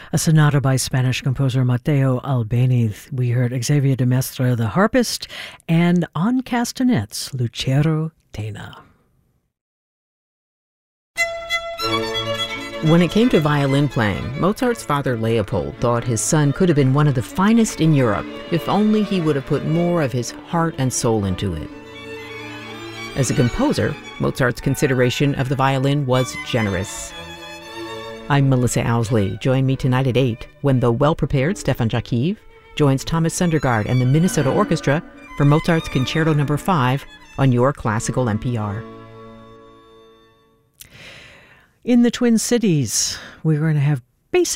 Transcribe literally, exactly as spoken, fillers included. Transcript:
A sonata by Spanish composer Mateo Albéniz. We heard Xavier de Mestre, the harpist, and on castanets, Lucero Tena. When it came to violin playing, Mozart's father Leopold thought his son could have been one of the finest in Europe if only he would have put more of his heart and soul into it. As a composer, Mozart's consideration of the violin was generous. I'm Melissa Owsley. Join me tonight at eight when the well-prepared Stefan Jakiv joins Thomas Sundergaard and the Minnesota Orchestra for Mozart's Concerto Number five on your classical N P R. In the Twin Cities, we're going to have